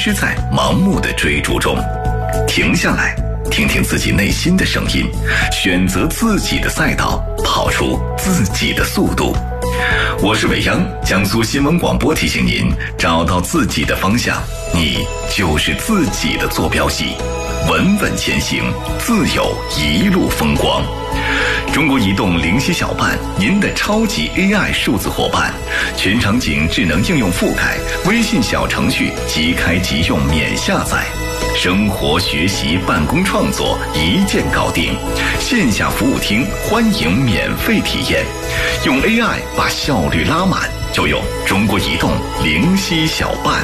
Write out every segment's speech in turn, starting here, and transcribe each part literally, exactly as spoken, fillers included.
失在盲目的追逐中。停下来，听听自己内心的声音，选择自己的赛道，跑出自己的速度。我是伟央，江苏新闻广播提醒您，找到自己的方向，你就是自己的坐标系，稳稳前行，自有一路风光。中国移动灵犀小办，您的超级 A I 数字伙伴，全场景智能应用覆盖，微信小程序即开即用免下载，生活学习办公创作一键搞定，线下服务厅欢迎免费体验，用 A I 把效率拉满，就用中国移动灵犀小办。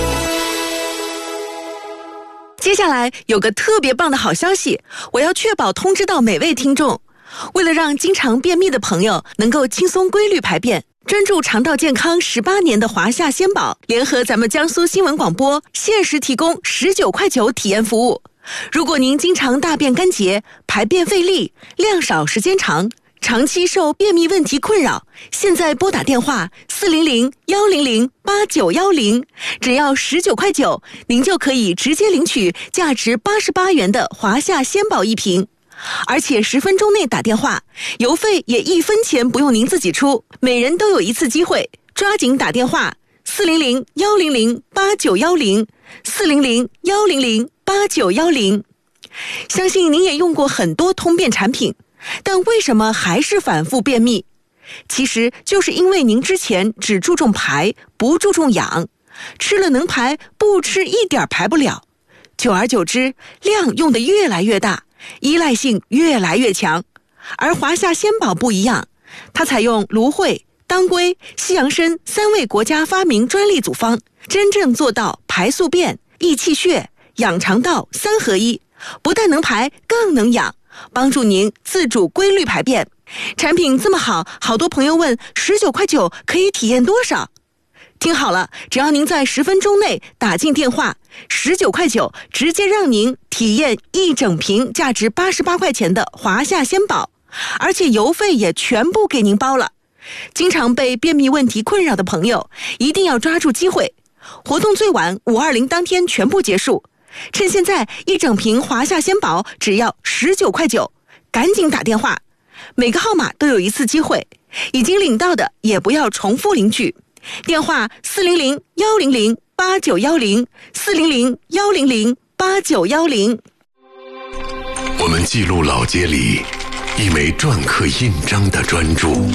接下来有个特别棒的好消息，我要确保通知到每位听众。为了让经常便秘的朋友能够轻松规律排便，专注肠道健康十八年的华夏鲜宝联合咱们江苏新闻广播限时提供十九块九体验服务。如果您经常大便干结、排便费力、量少时间长，长期受便秘问题困扰，现在拨打电话四零零幺零零八九幺零，只要十九块九，您就可以直接领取价值八十八元的华夏鲜宝一瓶。而且十分钟内打电话，邮费也一分钱不用您自己出，每人都有一次机会，抓紧打电话四零零幺零零八九幺零 四零零幺零零八九幺零。相信您也用过很多通便产品，但为什么还是反复便秘？其实就是因为您之前只注重排，不注重养，吃了能排，不吃一点排不了，久而久之，量用得越来越大，依赖性越来越强。而华夏鲜宝不一样，它采用芦荟、当归、西洋参三位国家发明专利组方，真正做到排宿便、益气血、养肠道三合一，不但能排，更能养，帮助您自主规律排便。产品这么好，好多朋友问十九块九可以体验多少？听好了，只要您在十分钟内打进电话，十九块九直接让您体验一整瓶价值八十八块钱的华夏鲜宝，而且邮费也全部给您包了。经常被便秘问题困扰的朋友一定要抓住机会，活动最晚五二零当天全部结束，趁现在一整瓶华夏鲜宝只要十九块九，赶紧打电话，每个号码都有一次机会，已经领到的也不要重复领取。电话四零零幺零零八九幺零 四零零幺零零八九幺零。 我们记录老街里一枚篆刻印章的专注，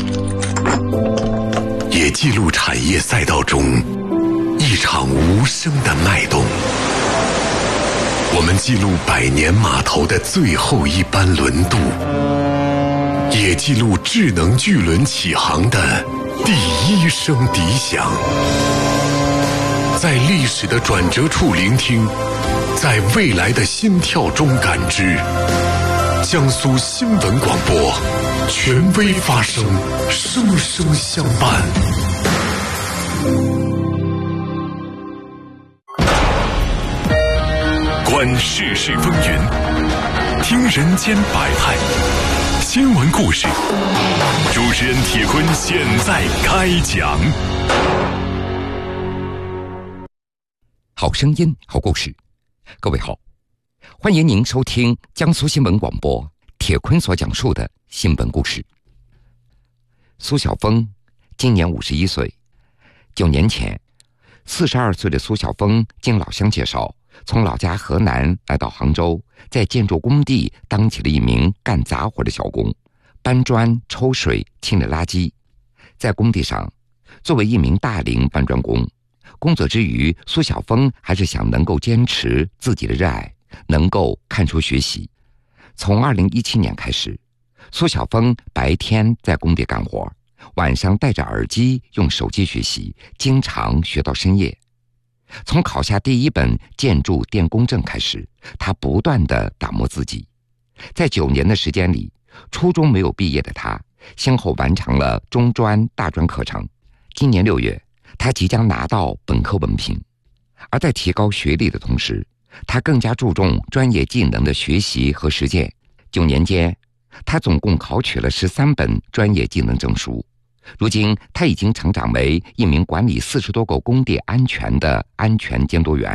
也记录产业赛道中一场无声的脉动。我们记录百年码头的最后一班轮渡，也记录智能巨轮起航的第一声笛响。在历史的转折处聆听，在未来的心跳中感知。江苏新闻广播，权威发声，声声相伴。 观世事风云，听人间百态，新闻故事，主持人铁坤现在开讲。 好声音，好故事。各位好，欢迎您收听江苏新闻广播铁坤所讲述的新闻故事。苏晓峰今年五十一岁，九年前，四十二岁的苏晓峰经老乡介绍，从老家河南来到杭州，在建筑工地当起了一名干杂活的小工，搬砖、抽水、清理垃圾。在工地上，作为一名大龄搬砖工，工作之余，苏晓峰还是想能够坚持自己的热爱，能够看书学习。从二零一七年开始，苏晓峰白天在工地干活，晚上戴着耳机用手机学习，经常学到深夜。从考下第一本建筑电工证开始，他不断地打磨自己。在九年的时间里，初中没有毕业的他，先后完成了中专、大专课程。今年六月，他即将拿到本科文凭。而在提高学历的同时，他更加注重专业技能的学习和实践。九年间，他总共考取了十三本专业技能证书。如今，他已经成长为一名管理四十多个工地安全的安全监督员。